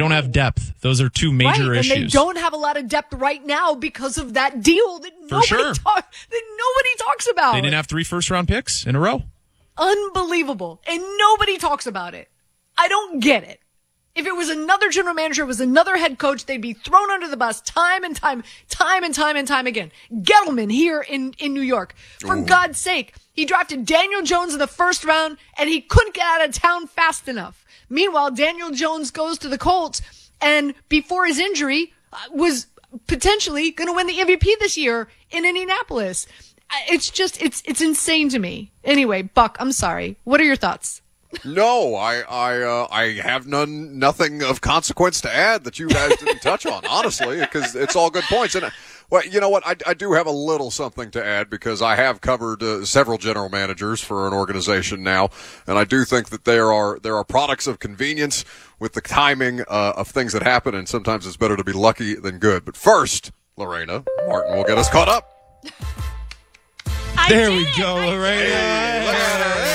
don't have depth. Those are two major issues. And they don't have a lot of depth right now because of that deal that nobody talks about. They didn't have 3 first-round picks in a row. Unbelievable. And nobody talks about it. I don't get it. If it was another general manager, it was another head coach, they'd be thrown under the bus time and time again. Gettleman here in New York. For God's sake, he drafted Daniel Jones in the first round, and he couldn't get out of town fast enough. Meanwhile, Daniel Jones goes to the Colts, and before his injury, was potentially going to win the MVP this year in Indianapolis. It's insane to me. Anyway, Buck, I'm sorry. What are your thoughts? No, I have nothing of consequence to add that you guys didn't touch on, honestly, because it's all good points. And well, you know what? I do have a little something to add because I have covered several general managers for an organization now, and I do think that there are products of convenience with the timing of things that happen, and sometimes it's better to be lucky than good. But first, Lorena Martin will get us caught up. There we go, Lorena.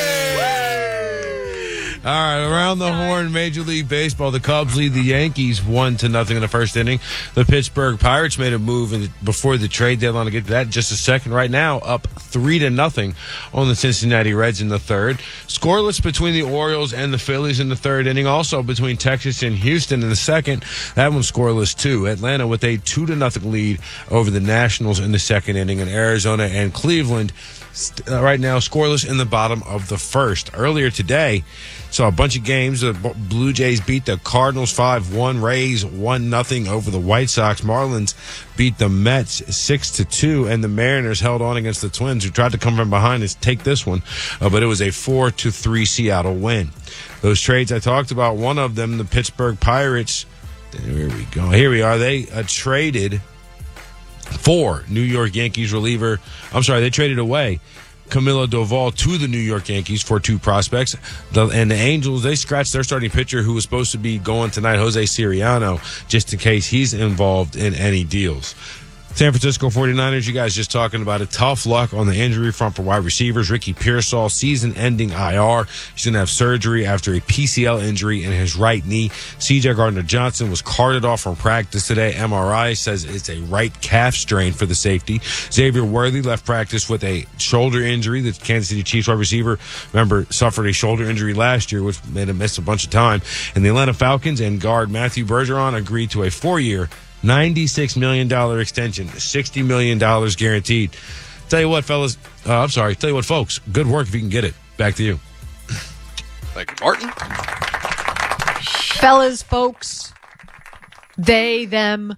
All right, around the horn, Major League Baseball, the Cubs lead the Yankees 1-0 in the first inning. The Pittsburgh Pirates made a move before the trade deadline. To get to that in just a second. Right now, up 3-0 on the Cincinnati Reds in the third. Scoreless between the Orioles and the Phillies in the third inning. Also between Texas and Houston in the second. That one's scoreless too. Atlanta with a 2-0 lead over the Nationals in the second inning. And Arizona and Cleveland right now scoreless in the bottom of the first. Earlier today, saw a bunch of games. The Blue Jays beat the Cardinals 5-1. Rays 1-0 over the White Sox. Marlins beat the Mets 6-2, and the Mariners held on against the Twins, who tried to come from behind and take this one, but it was a 4-3 Seattle win. Those trades I talked about, one of them, the Pittsburgh Pirates. There we go. Here we are. They traded for New York Yankees reliever. They traded away Camilo Doval to the New York Yankees for 2 prospects. And the Angels, they scratched their starting pitcher who was supposed to be going tonight, Jose Siriano, just in case he's involved in any deals. San Francisco 49ers, you guys just talking about it. Tough luck on the injury front for wide receivers. Ricky Pearsall, season-ending IR. He's going to have surgery after a PCL injury in his right knee. C.J. Gardner-Johnson was carted off from practice today. MRI says it's a right calf strain for the safety. Xavier Worthy left practice with a shoulder injury. The Kansas City Chiefs wide receiver, remember, suffered a shoulder injury last year, which made him miss a bunch of time. And the Atlanta Falcons and guard Matthew Bergeron agreed to a 4-year, $96 million extension, $60 million guaranteed. Tell you what, fellas, tell you what, folks, good work if you can get it. Back to you. Thank you, Martin. Fellas, folks, they, them.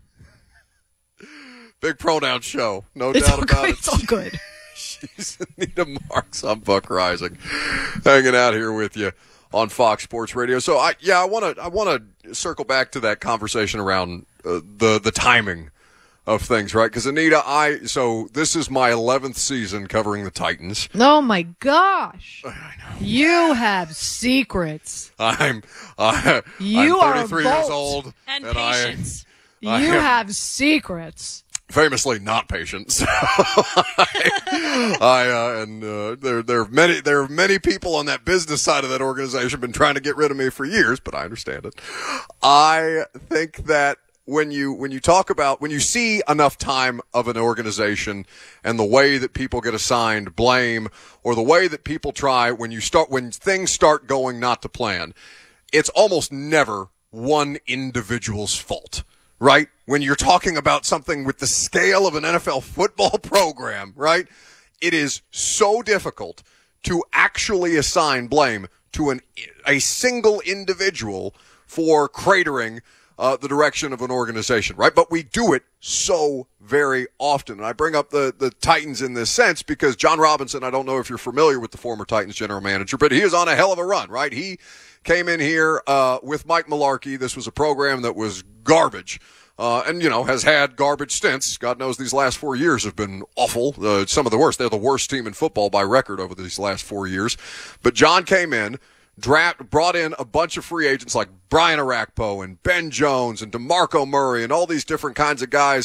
Big pronoun show, no doubt about it. It's all good. She's Anita Marks. I'm Buck Rising, hanging out here with you on Fox Sports Radio. So I want to circle back to that conversation around the timing of things, right? Because Anita, so this is my 11th season covering the Titans. Oh my gosh! I know. You have secrets. I'm 33 years old, and patience. You have secrets. Famously not patient. So there are many people on that business side of that organization been trying to get rid of me for years, but I understand it. I think that when you see enough time of an organization and the way that people get assigned blame, or the way that people try when things start going not to plan, it's almost never one individual's fault. Right? When you're talking about something with the scale of an NFL football program, right? It is so difficult to actually assign blame to a single individual for cratering the direction of an organization, right? But we do it so very often. And I bring up the Titans in this sense because John Robinson, I don't know if you're familiar with the former Titans general manager, but he is on a hell of a run, right? He came in here with Mike Mularkey. This was a program that was garbage. And, has had garbage stints. God knows these last 4 years have been awful. Some of the worst. They're the worst team in football by record over these last 4 years. But John came in, brought in a bunch of free agents like Brian Arakpo and Ben Jones and DeMarco Murray and all these different kinds of guys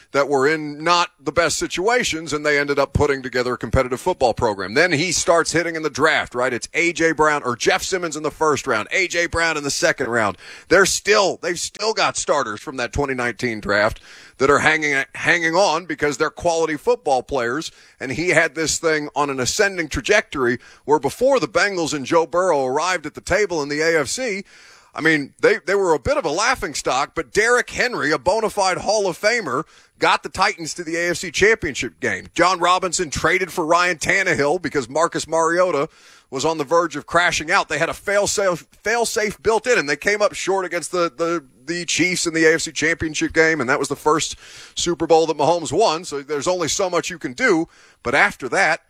that were in not the best situations, and they ended up putting together a competitive football program. Then he starts hitting in the draft, right? It's A.J. Brown or Jeff Simmons in the first round, A.J. Brown in the second round. They've still got starters from that 2019 draft that are hanging on because they're quality football players, and he had this thing on an ascending trajectory where before the Bengals and Joe Burrow arrived at the table in the AFC, I mean, they were a bit of a laughingstock, but Derrick Henry, a bona fide Hall of Famer, got the Titans to the AFC Championship game. John Robinson traded for Ryan Tannehill because Marcus Mariota was on the verge of crashing out. They had a fail-safe built in, and they came up short against the Chiefs in the AFC Championship game, and that was the first Super Bowl that Mahomes won, so there's only so much you can do. But after that,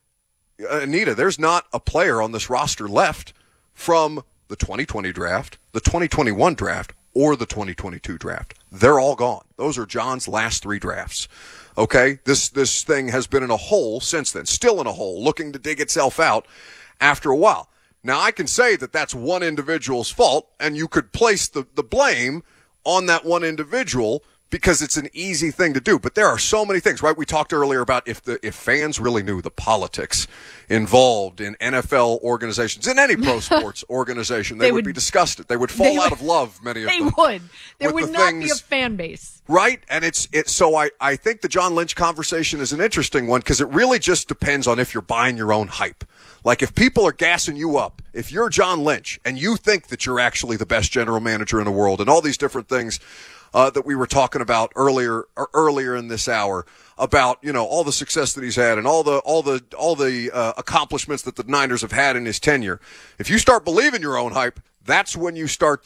Anita, there's not a player on this roster left from the 2020 draft, the 2021 draft, or the 2022 draft. They're all gone. Those are John's last 3 drafts. Okay? This thing has been in a hole since then, still in a hole, looking to dig itself out after a while. Now, I can say that that's one individual's fault, and you could place the blame on that one individual because it's an easy thing to do. But there are so many things, right? We talked earlier about if fans really knew the politics involved in NFL organizations, in any pro sports organization, they would be disgusted. They would fall out of love, many of them. They would. There would not be a fan base. Right? And it's so I think the John Lynch conversation is an interesting one because it really just depends on if you're buying your own hype. Like if people are gassing you up, if you're John Lynch and you think that you're actually the best general manager in the world and all these different things that we were talking about earlier in this hour about, you know, all the success that he's had and all the accomplishments that the Niners have had in his tenure. If you start believing your own hype, that's when you start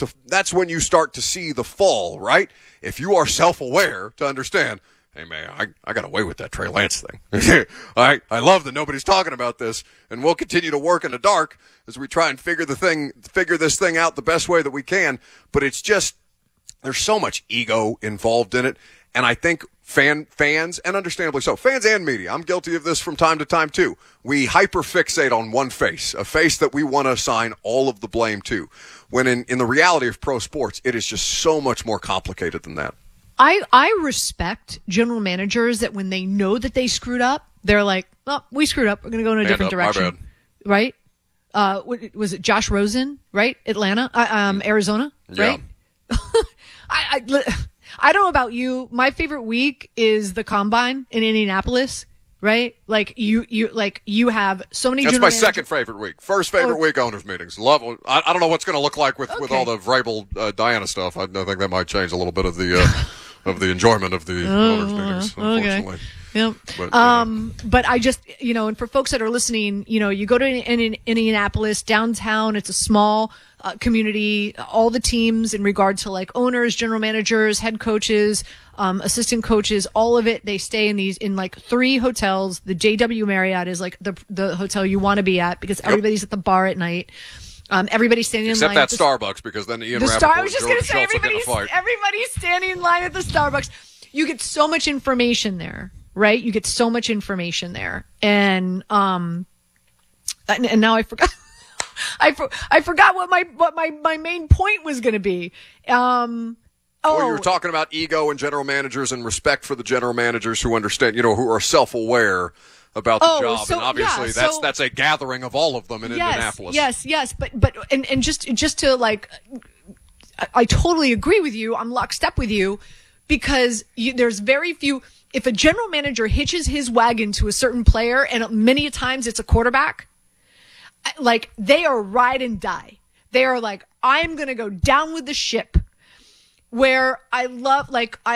to see the fall, right? If you are self-aware to understand, hey man, I got away with that Trey Lance thing. I love that nobody's talking about this, and we'll continue to work in the dark as we try and figure this thing out the best way that we can. But it's just, there's so much ego involved in it, and I think fans, and understandably so, fans and media, I'm guilty of this from time to time too. We hyperfixate on one face, a face that we want to assign all of the blame to, when in the reality of pro sports, it is just so much more complicated than that. I respect general managers that when they know that they screwed up, they're like, well, we screwed up. We're going to go in a different direction. Right? Was it Josh Rosen, right? Atlanta, Arizona, right? Yeah. I don't know about you. My favorite week is the Combine in Indianapolis, right? Like you have so many. That's my second favorite week. First favorite week, owners meetings. Love. I don't know what's going to look like with all the Vrabel Diana stuff. I think that might change a little bit of the enjoyment of the owners meetings. Unfortunately. Okay. Yep. But I just, and for folks that are listening, you go to Indianapolis downtown. It's a small community. All the teams in regard to like owners, general managers, head coaches, assistant coaches, all of it. They stay in like 3 hotels. The JW Marriott is like the hotel you want to be at because everybody's at the bar at night. Everybody's standing in line. Except that Starbucks, because then Ian Rappaport, I was just going to say everybody's standing in line at the Starbucks. You get so much information there. Right? You get so much information there. And now I forgot, I forgot what my main point was going to be. Well, you were talking about ego and general managers and respect for the general managers who understand, who are self-aware about the job. And obviously that's a gathering of all of them in Indianapolis. Yes. But just to like, I totally agree with you. I'm lockstep with you because there's very few. If a general manager hitches his wagon to a certain player, and many times it's a quarterback, like they are ride and die. They are like, I'm going to go down with the ship. Where love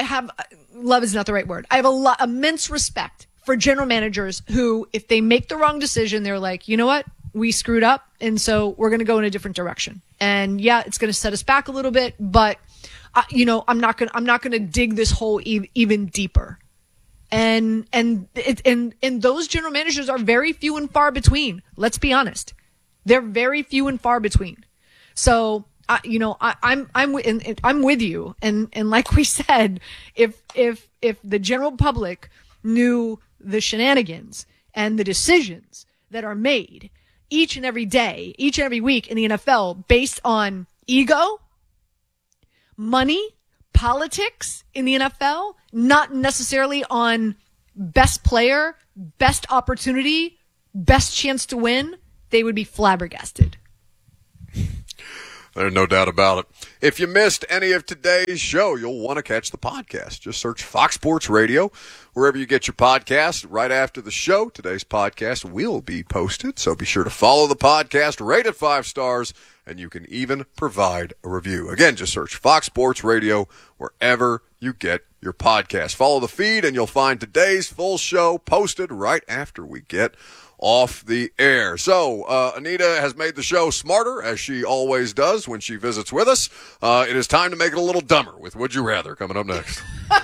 is not the right word. I have immense respect for general managers who, if they make the wrong decision, they're like, you know what? We screwed up. And so we're going to go in a different direction. And yeah, it's going to set us back a little bit, but I'm not going to dig this hole even deeper. And those general managers are very few and far between. Let's be honest. They're very few and far between. So, I'm with you. And like we said, if the general public knew the shenanigans and the decisions that are made each and every day, each and every week in the NFL based on ego, money, politics in the NFL, not necessarily on best player, best opportunity, best chance to win, they would be flabbergasted. There's no doubt about it. If you missed any of today's show, you'll want to catch the podcast. Just search Fox Sports Radio wherever you get your podcast. Right after the show, today's podcast will be posted, so be sure to follow the podcast, rate it 5 stars, and you can even provide a review. Again, just search Fox Sports Radio wherever you get your podcast. Follow the feed, and you'll find today's full show posted right after we get off the air. So, Anita has made the show smarter, as she always does when she visits with us. It is time to make it a little dumber with Would You Rather coming up next.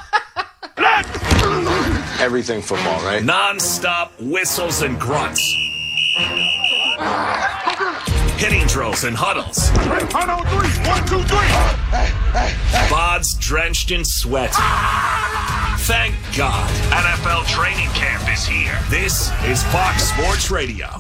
Everything football, right? Non-stop whistles and grunts. Hitting drills and huddles. 1, 2, 3. Bods drenched in sweat. Thank God. NFL training camp is here. This is Fox Sports Radio.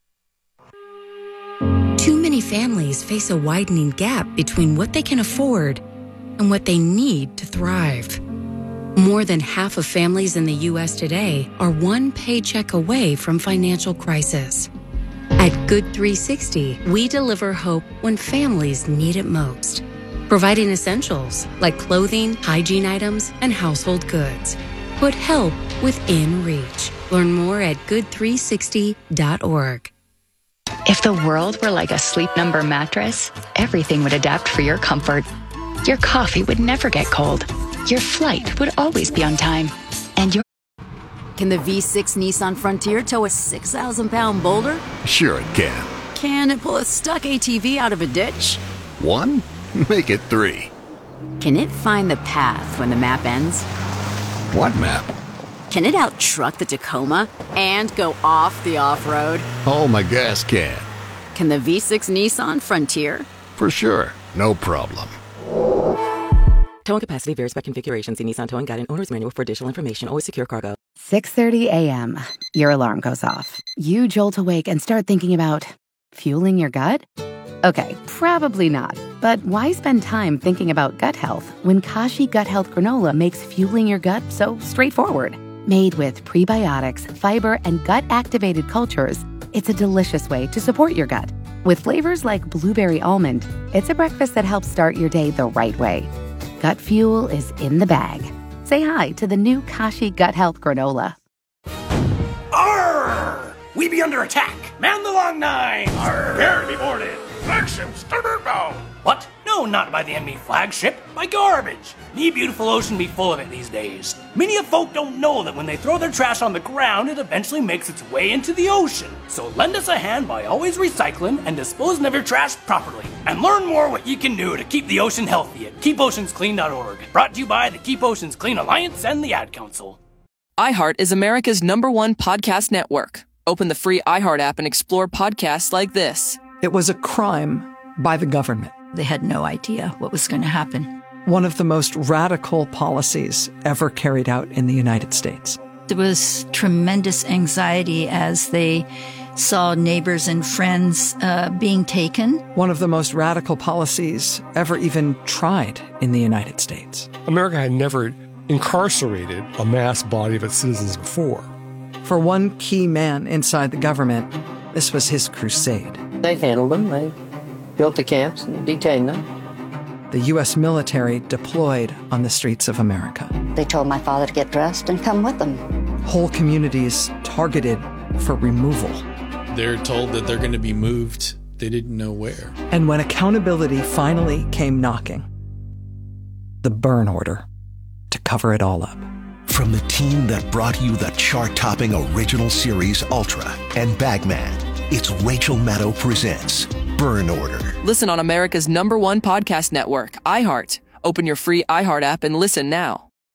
Too many families face a widening gap between what they can afford and what they need to thrive. More than half of families in the U.S. today are one paycheck away from financial crisis. At Good 360, we deliver hope when families need it most, providing essentials like clothing, hygiene items, and household goods. Put help within reach. Learn more at good360.org. If the world were like a Sleep Number mattress, everything would adapt for your comfort. Your coffee would never get cold. Your flight would always be on time. And your... Can the V6 Nissan Frontier tow a 6,000-pound boulder? Sure it can. Can it pull a stuck ATV out of a ditch? 1? Make it 3. Can it find the path when the map ends? What map? Can it out-truck the Tacoma and go off the off-road? Oh, my gas can. Can the V6 Nissan Frontier? For sure. No problem. Towing capacity varies by configuration. See Nissan Towing Guide and Owner's Manual for additional information. Always secure cargo. 6:30 a.m. Your alarm goes off. You jolt awake and start thinking about fueling your gut? Okay, probably not. But why spend time thinking about gut health when Kashi Gut Health Granola makes fueling your gut so straightforward? Made with prebiotics, fiber, and gut-activated cultures, it's a delicious way to support your gut. With flavors like blueberry almond, it's a breakfast that helps start your day the right way. Gut fuel is in the bag. Say hi to the new Kashi Gut Health Granola. Arr! We be under attack. Man the long nine. Arr! Prepare to be boarded. Flagship starboard bow. What? No, not by the enemy flagship. By garbage. Me beautiful ocean be full of it these days. Many of folk don't know that when they throw their trash on the ground, it eventually makes its way into the ocean. So lend us a hand by always recycling and disposing of your trash properly. And learn more what you can do to keep the ocean healthy at keepoceansclean.org. Brought to you by the Keep Oceans Clean Alliance and the Ad Council. iHeart is America's #1 podcast network. Open the free iHeart app and explore podcasts like this. It was a crime by the government. They had no idea what was going to happen. One of the most radical policies ever carried out in the United States. There was tremendous anxiety as they saw neighbors and friends being taken. One of the most radical policies ever even tried in the United States. America had never incarcerated a mass body of its citizens before. For one key man inside the government, this was his crusade. They handled them. They built the camps and detained them. The U.S. military deployed on the streets of America. They told my father to get dressed and come with them. Whole communities targeted for removal. They're told that they're going to be moved. They didn't know where. And when accountability finally came knocking, the burn order to cover it all up. From the team that brought you the chart-topping original series Ultra and Bagman, it's Rachel Maddow presents Burn Order. Listen on America's #1 podcast network, iHeart. Open your free iHeart app and listen now.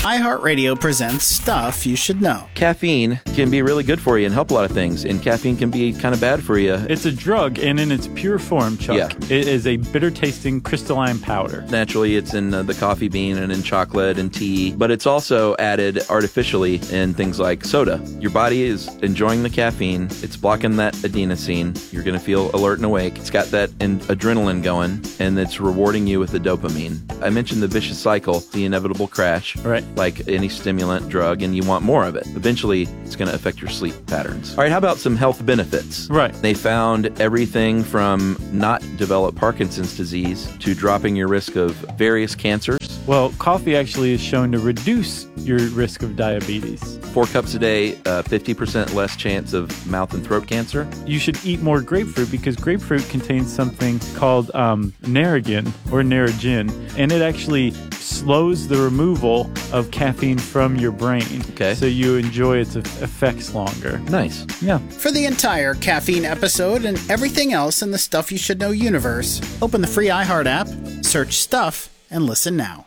iHeartRadio presents Stuff You Should Know. Caffeine can be really good for you and help a lot of things, and caffeine can be kind of bad for you. It's a drug, and in its pure form, Chuck, it is a bitter-tasting crystalline powder. Naturally, it's in the coffee bean and in chocolate and tea, but it's also added artificially in things like soda. Your body is enjoying the caffeine. It's blocking that adenosine. You're going to feel alert and awake. It's got that adrenaline going, and it's rewarding you with the dopamine. I mentioned the vicious cycle, the inevitable crash, right? Like any stimulant drug, and you want more of it. Eventually, it's going to affect your sleep patterns. All right, how about some health benefits? Right. They found everything from not develop Parkinson's disease to dropping your risk of various cancers. Well, coffee actually is shown to reduce your risk of diabetes. 4 cups a day, 50% less chance of mouth and throat cancer. You should eat more grapefruit because grapefruit contains something called Narragin or Narragin, and it actually slows the removal of caffeine from your brain. Okay. So you enjoy its effects longer. Nice. Yeah. For the entire caffeine episode and everything else in the Stuff You Should Know universe, open the free iHeart app, search Stuff, and listen now.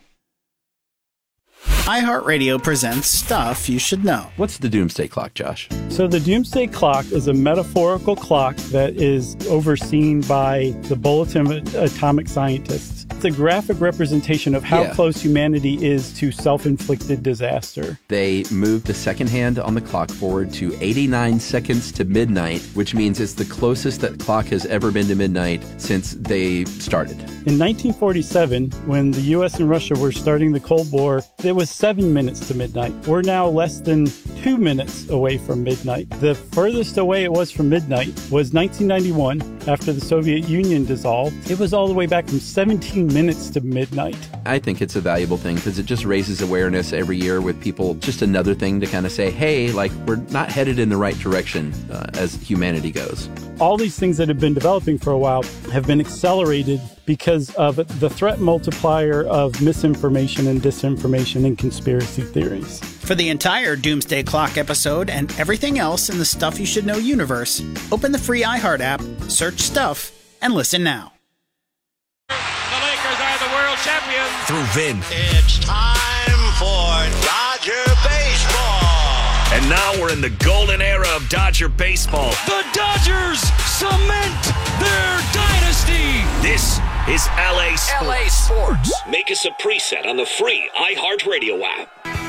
iHeartRadio presents Stuff You Should Know. What's the Doomsday Clock, Josh? So the Doomsday Clock is a metaphorical clock that is overseen by the Bulletin of Atomic Scientists. It's a graphic representation of how close humanity is to self-inflicted disaster. They moved the second hand on the clock forward to 89 seconds to midnight, which means it's the closest that clock has ever been to midnight since they started. In 1947, when the U.S. and Russia were starting the Cold War, it was 7 minutes to midnight. We're now less than 2 minutes away from midnight. The furthest away it was from midnight was 1991, after the Soviet Union dissolved. It was all the way back from 17 minutes to midnight. I think it's a valuable thing because it just raises awareness every year with people. Just another thing to kind of say, hey, like, we're not headed in the right direction as humanity goes. All these things that have been developing for a while have been accelerated because of the threat multiplier of misinformation and disinformation and conspiracy theories. For the entire Doomsday Clock episode and everything else in the Stuff You Should Know universe, open the free iHeart app, search Stuff, and listen now. The Lakers are the world champions. Through Vin. It's time for Dodger baseball. And now we're in the golden era of Dodger baseball. The Dodgers cement their dynasty. This is LA Sports. LA Sports. Make us a preset on the free iHeartRadio app.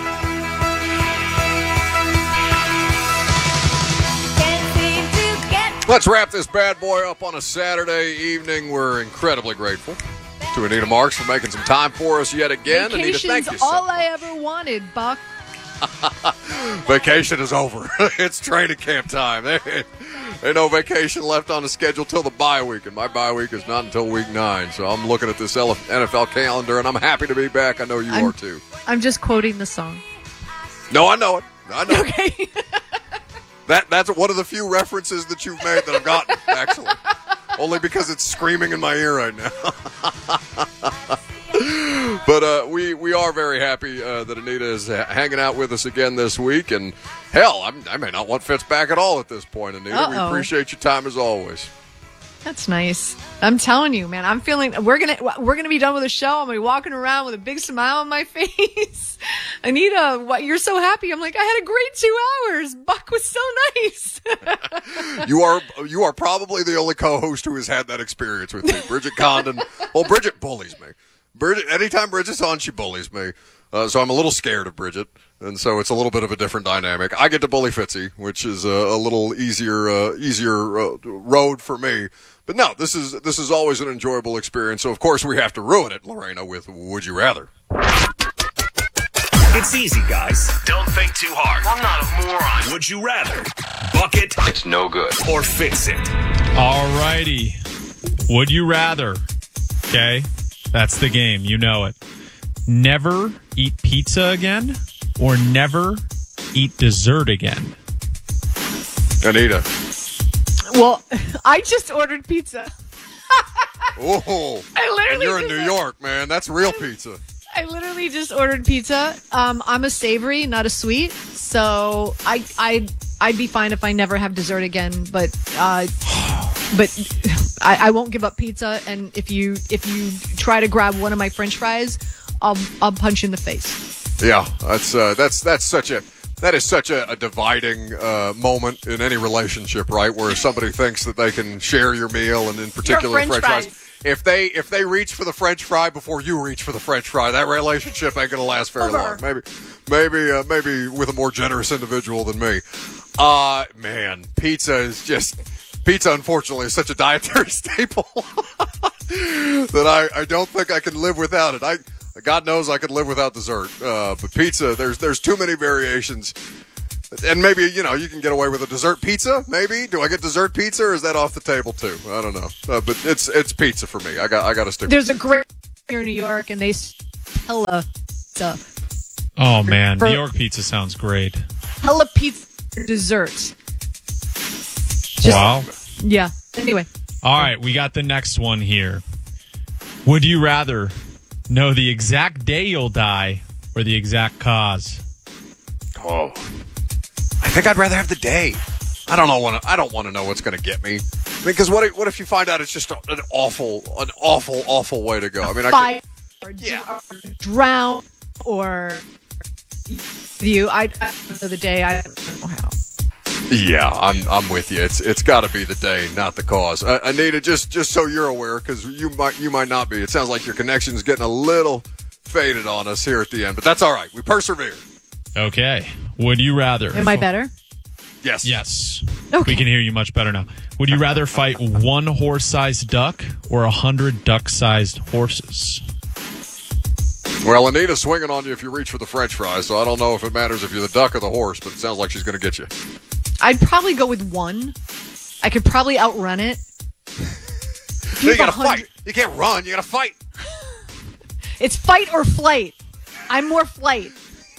Let's wrap this bad boy up on a Saturday evening. We're incredibly grateful to Anita Marks for making some time for us yet again. Vacation's Anita, thank you all so much. I ever wanted, Buck. Vacation is over. It's training camp time. Ain't no vacation left on the schedule till the bye week, and my bye week is not until week 9. So I'm looking at this NFL calendar, and I'm happy to be back. I know you are too. I'm just quoting the song. No, I know it. I know. Okay. That's one of the few references that you've made that I've gotten, actually. Only because it's screaming in my ear right now. But we are very happy that Anita is hanging out with us again this week. And, hell, I may not want Fitz back at all at this point, Anita. Uh-oh. We appreciate your time as always. That's nice. I'm telling you, man. I'm feeling we're gonna be done with the show. I'm gonna be walking around with a big smile on my face. Anita, you're so happy. I'm like, I had a great 2 hours. Buck was so nice. You are probably the only co-host who has had that experience with me. Bridget Condon. Well, Bridget bullies me. Anytime Bridget's on, she bullies me. So I'm a little scared of Bridget, and so it's a little bit of a different dynamic. I get to bully Fitzy, which is a little easier road for me. But no, this is always an enjoyable experience. So of course we have to ruin it, Lorena, with Would You Rather? It's easy, guys. Don't think too hard. I'm not a moron. Would you rather buck it? It's no good. Or fix it? All righty. Would you rather? Okay, that's the game. You know it. Never eat pizza again or never eat dessert again? Anita. Well, I just ordered pizza. Oh, you're in New York, man. That's real pizza. I literally just ordered pizza. I'm a savory, not a sweet, so I'd be fine if I never have dessert again. But I won't give up pizza. And if you try to grab one of my French fries, I'll punch you in the face. Yeah, that is such a dividing moment in any relationship, right? Where somebody thinks that they can share your meal, and in particular French fries. If they reach for the French fry before you reach for the French fry, that relationship ain't gonna last very long. Maybe with a more generous individual than me. Man, pizza, unfortunately, is such a dietary staple that I don't think I can live without it. God knows I could live without dessert. But pizza, there's too many variations. And maybe, you can get away with a dessert pizza, maybe. Do I get dessert pizza, or is that off the table too? I don't know. But it's pizza for me. I got to stick There's with a great here in New York, and they hella stuff. Oh, man. New York pizza sounds great. Hella pizza desserts. Wow. Yeah. Anyway. All right, we got the next one here. Would you rather know the exact day you'll die or the exact cause? Oh, I think I'd rather have the day. I don't want to know what's going to get me. Because what if you find out it's just an awful way to go? I mean, or drown, or I don't know the day. I don't know how. Yeah, I'm with you. It's got to be the day, not the cause. Anita, just so you're aware, because you might not be. It sounds like your connection's getting a little faded on us here at the end, but that's all right. We persevere. Okay. Would you rather? Am I better? Yes. Okay. We can hear you much better now. Would you rather fight one horse-sized duck or 100 duck-sized horses? Well, Anita's swinging on you if you reach for the French fries, so I don't know if it matters if you're the duck or the horse, but it sounds like she's going to get you. I'd probably go with one. I could probably outrun it. You got to fight. You can't run. You got to fight. It's fight or flight. I'm more flight.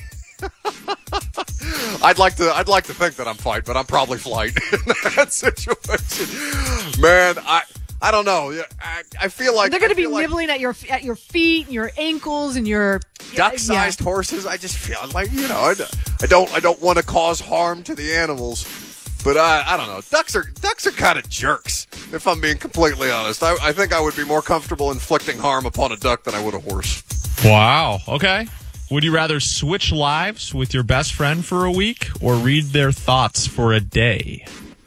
I'd like to think that I'm fight, but I'm probably flight in that situation. Man, I don't know. I feel like they're going to be nibbling at your feet and your ankles and your duck-sized horses. I just feel like I don't want to cause harm to the animals, but I don't know. Ducks are kind of jerks. If I'm being completely honest, I think I would be more comfortable inflicting harm upon a duck than I would a horse. Wow. Okay. Would you rather switch lives with your best friend for a week or read their thoughts for a day?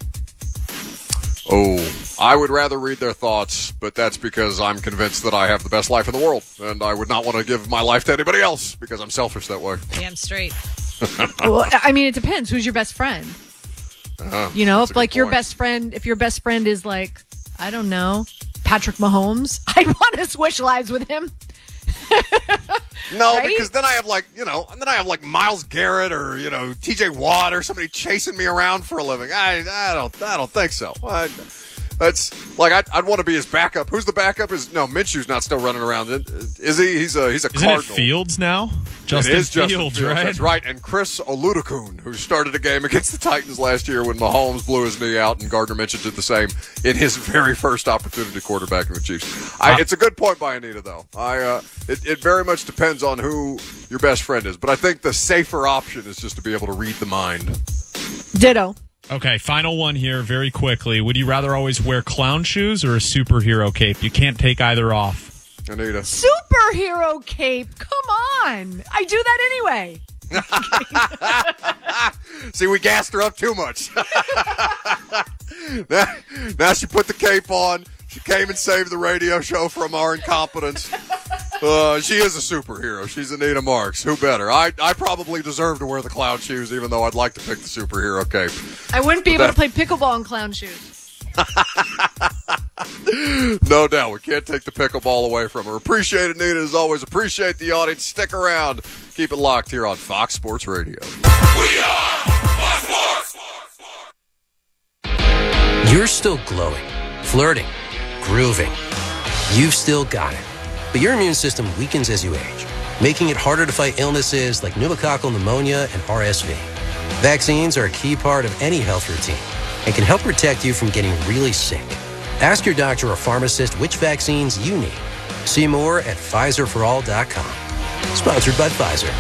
Oh, I would rather read their thoughts, but that's because I'm convinced that I have the best life in the world, and I would not want to give my life to anybody else because I'm selfish that way. Damn straight. Well, I mean, it depends. Who's your best friend? If like your best friend, if your best friend is like, I don't know, Patrick Mahomes, I'd want to switch lives with him. No, right? Because then I have like Myles Garrett or TJ Watt or somebody chasing me around for a living. I don't think so. That's like I'd want to be his backup. Who's the backup? Minshew's not still running around. Is he? He's a Isn't Cardinal. it Fields now? Justin Fields, right? That's right. And Chris Oludokun, who started a game against the Titans last year when Mahomes blew his knee out, and Gardner Minshew did the same in his very first opportunity quarterbacking the Chiefs. It's a good point by Anita, though. It very much depends on who your best friend is, but I think the safer option is just to be able to read the mind. Ditto. Okay, final one here very quickly. Would you rather always wear clown shoes or a superhero cape? You can't take either off. Anita. Superhero cape. Come on. I do that anyway. See, we gassed her up too much. Now she put the cape on. She came and saved the radio show from our incompetence. She is a superhero. She's Anita Marks. Who better? I probably deserve to wear the clown shoes, even though I'd like to pick the superhero cape. I wouldn't be able to play pickleball in clown shoes. No doubt. We can't take the pickleball away from her. Appreciate it, Anita, as always. Appreciate the audience. Stick around. Keep it locked here on Fox Sports Radio. We are Fox Sports. You're still glowing, flirting, grooving. You've still got it. But your immune system weakens as you age, making it harder to fight illnesses like pneumococcal pneumonia and RSV. Vaccines are a key part of any health routine and can help protect you from getting really sick. Ask your doctor or pharmacist which vaccines you need. See more at PfizerForAll.com. Sponsored by Pfizer.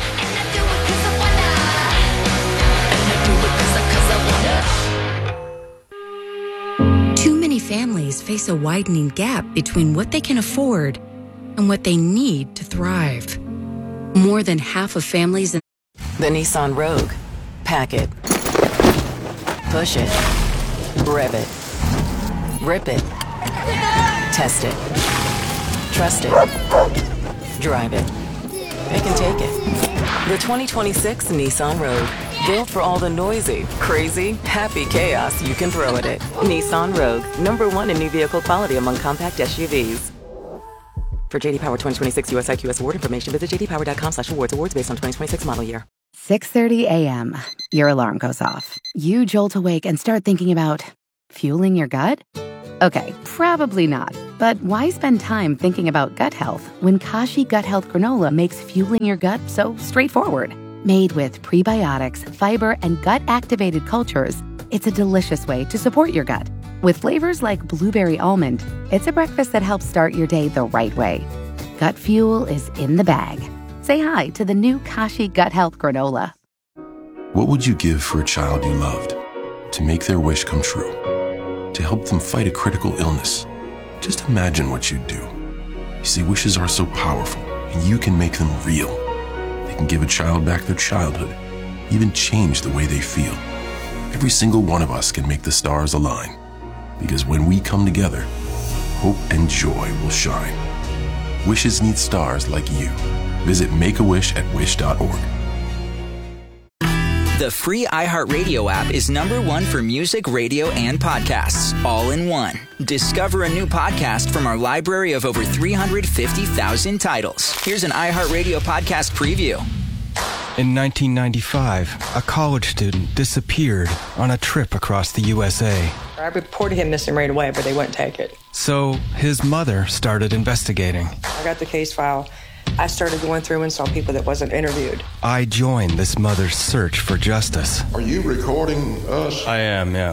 Too many families face a widening gap between what they can afford and what they need to thrive. More than half of families in The Nissan Rogue. Pack it. Push it. Rev it. Rip it. Test it. Trust it. Drive it. It can take it. The 2026 Nissan Rogue. Built for all the noisy, crazy, happy chaos you can throw at it. Nissan Rogue. #1 in new vehicle quality among compact SUVs. For JD Power 2026 US IQS award information, visit jdpower.com/awards. Awards based on 2026 model year. 6:30 a.m. Your alarm goes off. You jolt awake and start thinking about fueling your gut? Okay, probably not. But why spend time thinking about gut health when Kashi Gut Health Granola makes fueling your gut so straightforward? Made with prebiotics, fiber, and gut-activated cultures, it's a delicious way to support your gut. With flavors like blueberry almond, it's a breakfast that helps start your day the right way. Gut fuel is in the bag. Say hi to the new Kashi Gut Health Granola. What would you give for a child you loved? To make their wish come true? To help them fight a critical illness? Just imagine what you'd do. You see, wishes are so powerful, and you can make them real. They can give a child back their childhood, even change the way they feel. Every single one of us can make the stars align. Because when we come together, hope and joy will shine. Wishes need stars like you. Visit Make-A-Wish at wish.org. The free iHeartRadio app is #1 for music, radio, and podcasts, all in one. Discover a new podcast from our library of over 350,000 titles. Here's an iHeartRadio podcast preview. In 1995, a college student disappeared on a trip across the USA. I reported him missing right away, but they wouldn't take it. So his mother started investigating. I got the case file. I started going through and saw people that wasn't interviewed. I joined this mother's search for justice. Are you recording us? I am, yeah.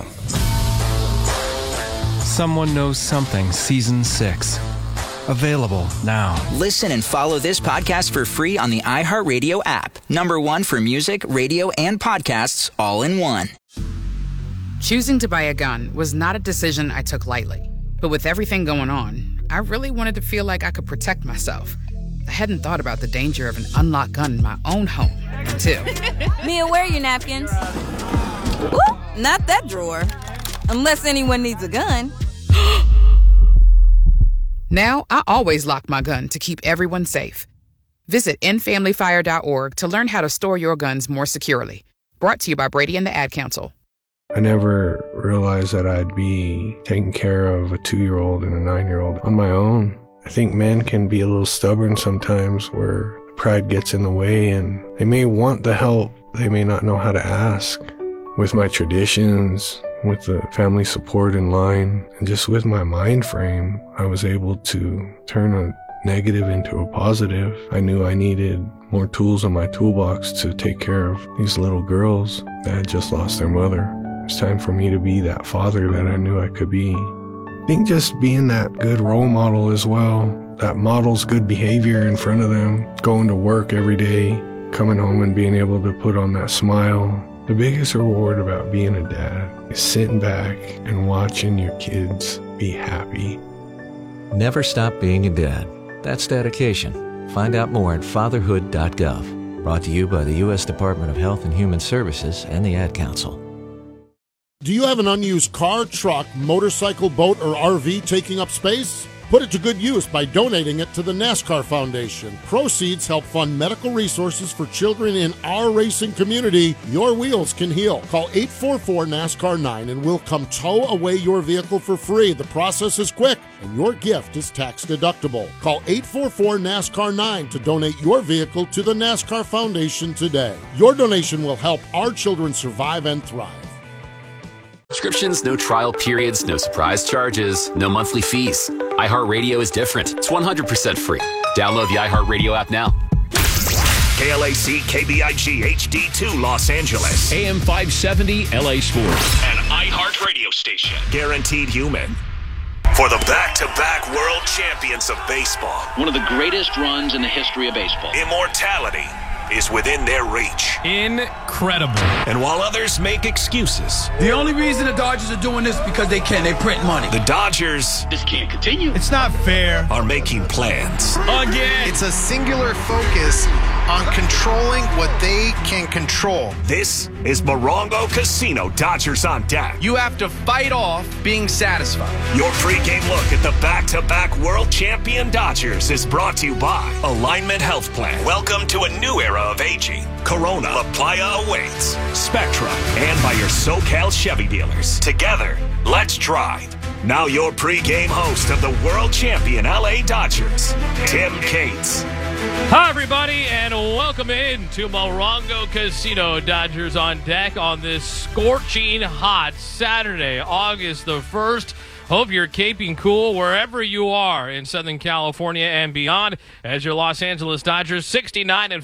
Someone Knows Something, Season 6. Available now. Listen and follow this podcast for free on the iHeartRadio app. #1 for music, radio, and podcasts, all in one. Choosing to buy a gun was not a decision I took lightly. But with everything going on, I really wanted to feel like I could protect myself. I hadn't thought about the danger of an unlocked gun in my own home until... Mia, where are your napkins? Ooh, not that drawer. Unless anyone needs a gun. Now, I always lock my gun to keep everyone safe. Visit endfamilyfire.org to learn how to store your guns more securely. Brought to you by Brady and the Ad Council. I never realized that I'd be taking care of a 2-year-old and a 9-year-old on my own. I think men can be a little stubborn sometimes where pride gets in the way and they may want the help, they may not know how to ask. With my traditions, with the family support in line, and just with my mind frame, I was able to turn a negative into a positive. I knew I needed more tools in my toolbox to take care of these little girls that had just lost their mother. It's time for me to be that father that I knew I could be. I think just being that good role model as well, that models good behavior in front of them, going to work every day, coming home and being able to put on that smile. The biggest reward about being a dad is sitting back and watching your kids be happy. Never stop being a dad. That's dedication. Find out more at fatherhood.gov. Brought to you by the U.S. Department of Health and Human Services and the Ad Council. Do you have an unused car, truck, motorcycle, boat, or RV taking up space? Put it to good use by donating it to the NASCAR Foundation. Proceeds help fund medical resources for children in our racing community. Your wheels can heal. Call 844-NASCAR-9 and we'll come tow away your vehicle for free. The process is quick and your gift is tax deductible. Call 844-NASCAR-9 to donate your vehicle to the NASCAR Foundation today. Your donation will help our children survive and thrive. Subscriptions, no trial periods, no surprise charges, no monthly fees. iHeartRadio is different. It's 100% free. Download the iHeartRadio app now. KLAC KBIG HD2 Los Angeles. AM 570 LA Sports. An iHeartRadio station. Guaranteed human. For the back-to-back world champions of baseball. One of the greatest runs in the history of baseball. Immortality is within their reach. Incredible. And while others make excuses, the only reason the Dodgers are doing this is because they can. They print money. The Dodgers, this can't continue. It's not fair. Are making plans. Again. It's a singular focus on controlling what they can control. This is Morongo Casino Dodgers on Deck. You have to fight off being satisfied. Your pregame look at the back-to-back world champion Dodgers is brought to you by Alignment Health Plan. Welcome to a new era of aging. Corona, La Playa awaits. Spectra, and by your SoCal Chevy dealers. Together, let's drive. Now your pregame host of the world champion LA Dodgers, Tim Cates. Hi, everybody, and welcome in to Morongo Casino Dodgers on Deck on this scorching hot Saturday, August the 1st. Hope you're keeping cool wherever you are in Southern California and beyond as your Los Angeles Dodgers 69